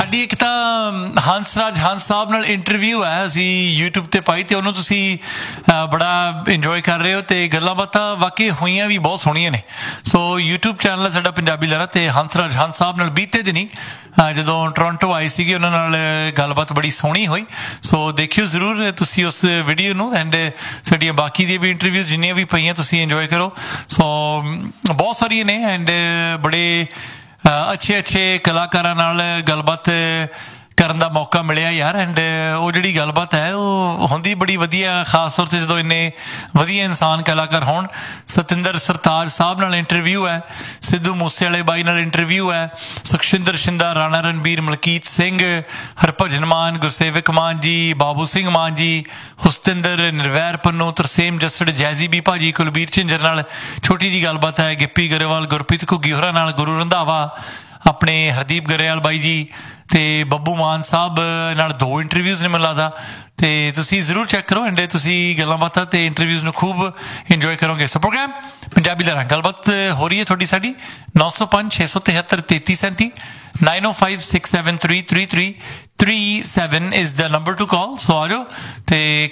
ਸਾਡੀ ਇੱਕ ਤਾਂ ਹੰਸਰਾਜ ਹੰਸ ਸਾਹਿਬ ਨਾਲ ਇੰਟਰਵਿਊ ਹੈ, ਅਸੀਂ YouTube ਤੇ ਪਾਈ ਤੇ ਉਹਨੂੰ ਤੁਸੀਂ ਬੜਾ ਇੰਜੋਏ ਕਰ ਰਹੇ ਹੋ ਤੇ ਗੱਲਾਂ ਬਾਤਾਂ ਵਾਕਈ ਹੋਈਆਂ ਵੀ ਬਹੁਤ ਸੋਹਣੀਆਂ ਨੇ। ਸੋ YouTube ਚੈਨਲ ਹੈ ਸਾਡਾ ਪੰਜਾਬੀ ਲਹਿਰਾ ਤੇ ਹੰਸਰਾਜ ਹੰਸ ਸਾਹਿਬ ਨਾਲ ਬੀਤੇ ਦਿਨੀ ਜਦੋਂ ਟੋਰਾਂਟੋ ਆਏ ਸੀਗੇ ਉਹਨਾਂ ਨਾਲ ਗੱਲਬਾਤ ਬੜੀ ਸੋਹਣੀ ਹੋਈ। ਸੋ ਦੇਖਿਓ ਜ਼ਰੂਰ ਤੁਸੀਂ ਉਸ ਵੀਡੀਓ ਨੂੰ, ਐਂਡ ਸਾਡੀਆਂ ਬਾਕੀ ਦੀਆਂ ਵੀ ਇੰਟਰਵਿਊ ਜਿੰਨੀਆਂ ਵੀ ਪਈਆਂ ਤੁਸੀਂ ਇੰਜੋਏ ਕਰੋ। ਸੋ ਬਹੁਤ ਸਾਰੀਆਂ ਨੇ ਐਂਡ ਬੜੇ ਅੱਛੇ ਕਲਾਕਾਰਾਂ ਨਾਲ ਗੱਲਬਾਤ ਕਰਨ ਦਾ ਮੌਕਾ ਮਿਲਿਆ ਯਾਰ। ਐਂਡ ਉਹ ਜਿਹੜੀ ਗੱਲਬਾਤ ਹੈ ਉਹ ਹੁੰਦੀ ਬੜੀ ਵਧੀਆ, ਖਾਸ ਤੌਰ 'ਤੇ ਜਦੋਂ ਇੰਨੇ ਵਧੀਆ ਇਨਸਾਨ ਕਲਾਕਾਰ ਹੋਣ। ਸਤਿੰਦਰ ਸਰਤਾਜ ਸਾਹਿਬ ਨਾਲ ਇੰਟਰਵਿਊ ਹੈ, ਸਿੱਧੂ ਮੂਸੇ ਵਾਲੇ ਬਾਈ ਨਾਲ ਇੰਟਰਵਿਊ ਹੈ, ਸੁਖਸ਼ਿੰਦਰ ਸ਼ਿੰਦਾ, ਰਾਣਾ ਰਣਬੀਰ, ਮਲਕੀਤ ਸਿੰਘ, ਹਰਭਜਨ ਮਾਨ, ਗੁਰਸੇਵਕ ਮਾਨ ਜੀ, ਬਾਬੂ ਸਿੰਘ ਮਾਨ ਜੀ, ਹੁਸਤਿੰਦਰ, ਨਿਰਵੈਰ ਪੰਨੂ, ਤਰਸੇਮ ਜੱਸੜ, ਜੈਜ਼ੀ ਬੀ ਭਾਜੀ, ਕੁਲਬੀਰ ਝਿੰਜਰ ਨਾਲ ਛੋਟੀ ਜਿਹੀ ਗੱਲਬਾਤ ਹੈ, ਗਿੱਪੀ ਗਰੇਵਾਲ, ਗੁਰਪ੍ਰੀਤ ਘੁੱਗੀ ਹੋਰਾਂ ਨਾਲ, ਗੁਰੂ ਰੰਧਾਵਾ, ਆਪਣੇ ਹਰਦੀਪ ਗਰੇਵਾਲ ਬਾਈ ਜੀ ਤੇ ਬੱਬੂ ਮਾਨ ਸਾਹਿਬ ਨਾਲ 2 ਇੰਟਰਵਿਊਜ਼ ਨੇ ਮੈਨੂੰ ਲੱਗਦਾ। ਤੇ ਤੁਸੀਂ ਜ਼ਰੂਰ ਚੈੱਕ ਕਰੋ ਐਂਡ ਤੁਸੀਂ ਗੱਲਾਂ ਬਾਤਾਂ ਤੇ ਇੰਟਰਵਿਊਜ਼ ਨੂੰ ਖੂਬ ਇੰਜੋਏ ਕਰੋਗੇ। ਸੋ ਪ੍ਰੋਗਰਾਮ ਪੰਜਾਬੀ ਲਹਿਰਾਂ ਗੱਲਬਾਤ ਹੋ ਰਹੀ ਹੈ ਤੁਹਾਡੀ ਸਾਡੀ 905 673 3337 905 673 3337 is the number to call। ਸੋ ਆ ਜਾਓ ਤੇ